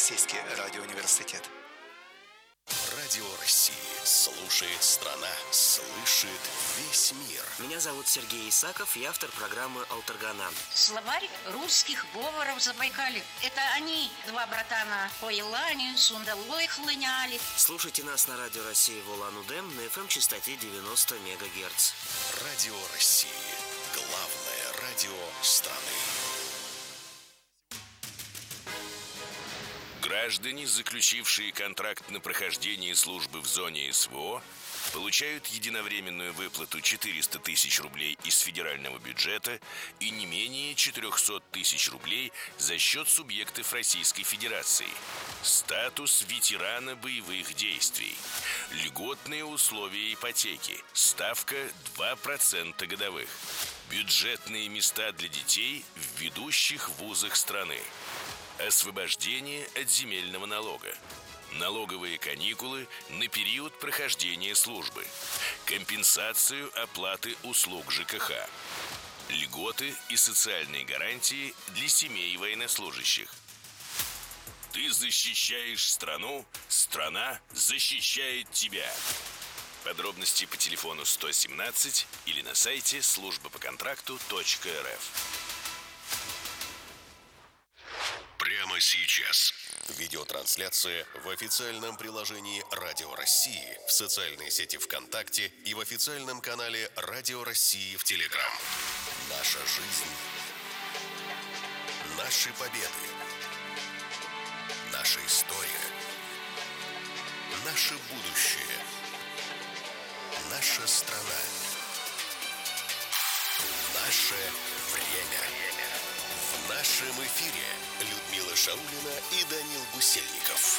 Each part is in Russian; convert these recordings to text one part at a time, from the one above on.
Российский радиоуниверситет. Радио России. Слушает страна. Слышит весь мир. Меня зовут Сергей Исаков, я автор программы «Алтаргана». Словарь русских говоров Забайкалья. Это они, два братана, по Елане, сундалой хлыняли. Слушайте нас на Радио России в Улан-Удэ на FM-частоте 90 МГц. Радио России. Главное радио страны. Граждане, заключившие контракт на прохождение службы в зоне СВО, получают единовременную выплату 400 тысяч рублей из федерального бюджета и не менее 400 тысяч рублей за счет субъектов Российской Федерации. Статус ветерана боевых действий. Льготные условия ипотеки. Ставка 2% годовых. Бюджетные места для детей в ведущих вузах страны. Освобождение от земельного налога. Налоговые каникулы на период прохождения службы. Компенсацию оплаты услуг ЖКХ. Льготы и социальные гарантии для семей военнослужащих. Ты защищаешь страну, страна защищает тебя. Подробности по телефону 117 или на сайте службапоконтракту.рф. Прямо сейчас. Видеотрансляция в официальном приложении Радио России, в социальной сети ВКонтакте и в официальном канале Радио России в Телеграм. Наша жизнь. Наши победы. Наша история. Наше будущее. Наша страна. Наше время. В нашем эфире Людмила Шаулина и Данил Гусельников.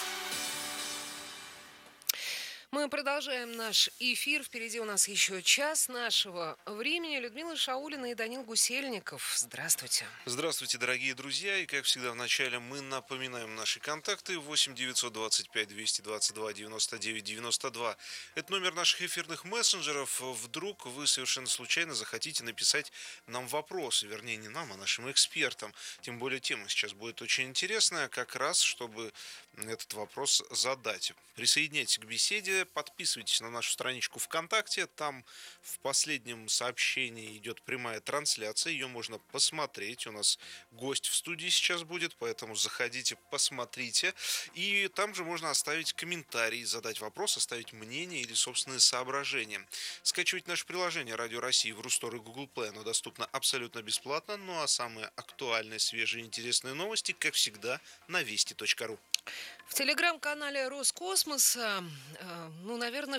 Мы продолжаем наш эфир. Впереди у нас еще час нашего времени. Людмила Шаулина и Данил Гусельников. Здравствуйте. Здравствуйте, дорогие друзья. И, как всегда, вначале мы напоминаем наши контакты. 8 925 222 99 92. Это номер наших эфирных мессенджеров. Вдруг вы совершенно случайно захотите написать нам вопрос. Вернее, не нам, а нашим экспертам. Тем более, тема сейчас будет очень интересная. Как раз, чтобы этот вопрос задать. Присоединяйтесь к беседе. Подписывайтесь на нашу страничку ВКонтакте. Там в последнем сообщении идет прямая трансляция. Ее можно посмотреть. У нас гость в студии сейчас будет, поэтому заходите, посмотрите. И там же можно оставить комментарий, задать вопрос, оставить мнение или собственные соображения. Скачивать наше приложение Радио России в Рустор и Google Play. Оно доступно абсолютно бесплатно. Ну а самые актуальные, свежие и интересные новости, как всегда, на вести.ру. В телеграм-канале Роскосмоса, наверное, в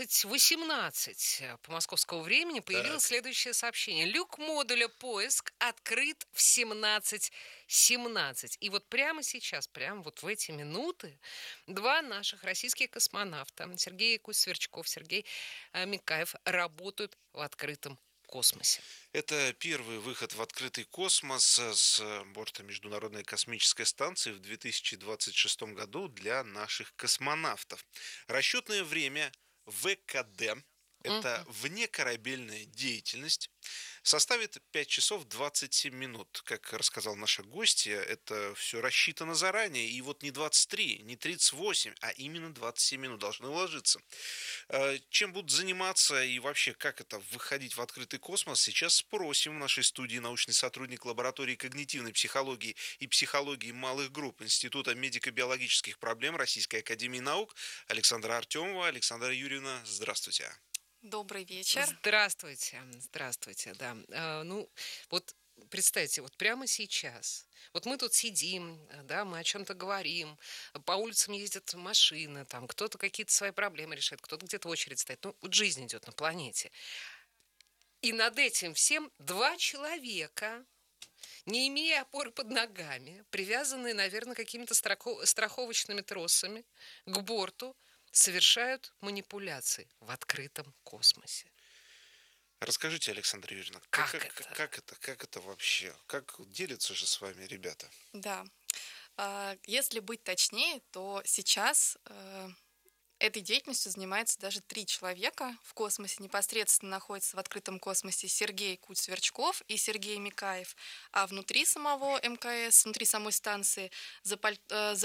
17:18 по московскому времени появилось следующее сообщение. Люк модуля «Поиск» открыт в 17:17. И вот прямо сейчас, прямо вот в эти минуты, два наших российских космонавта, Сергей Кусь-Сверчков, Сергей Микаев, работают в открытом космосе. Это первый выход в открытый космос с борта Международной космической станции в 2026 году для наших космонавтов. Расчетное время ВКД, это внекорабельная деятельность, составит 5 часов 27 минут. Как рассказал наша гостья, это все рассчитано заранее. И вот не 23, не 38, а именно 27 минут должны уложиться. Чем будут заниматься и вообще как это выходить в открытый космос, сейчас спросим в нашей студии научный сотрудник лаборатории когнитивной психологии и психологии малых групп Института медико-биологических проблем Российской академии наук Александра Артемова. Александра Юрьевна, здравствуйте. Добрый вечер. Здравствуйте, да. Вот представьте, вот прямо сейчас, вот мы тут сидим, да, мы о чем-то говорим, по улицам ездят машины, там кто-то какие-то свои проблемы решает, кто-то где-то очередь стоит. Вот жизнь идет на планете. И над этим всем два человека, не имея опоры под ногами, привязанные, наверное, какими-то страховочными тросами к борту, совершают манипуляции в открытом космосе. Расскажите, Александра Юрьевна, как это вообще? Как делятся же с вами ребята? Да. Если быть точнее, то сейчас этой деятельностью занимается даже 3 человека в космосе. Непосредственно находятся в открытом космосе Сергей Кусь-Сверчков и Сергей Микаев. А внутри самого МКС, внутри самой станции, за